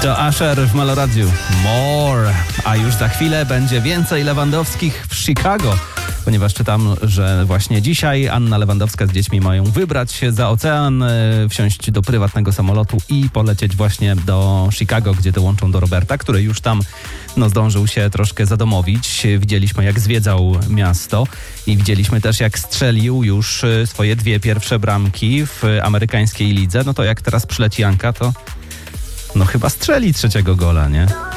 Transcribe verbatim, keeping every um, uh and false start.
To Asher w Meloradiu. More. A już za chwilę będzie więcej Lewandowskich w Chicago, ponieważ czytam, że właśnie dzisiaj Anna Lewandowska z dziećmi mają wybrać się za ocean, wsiąść do prywatnego samolotu i polecieć właśnie do Chicago, gdzie dołączą do Roberta, który już tam no, zdążył się troszkę zadomowić. Widzieliśmy, jak zwiedzał miasto i widzieliśmy też, jak strzelił już swoje dwie pierwsze bramki w amerykańskiej lidze. No to jak teraz przyleci Anka, to no chyba strzeli trzeciego gola, nie?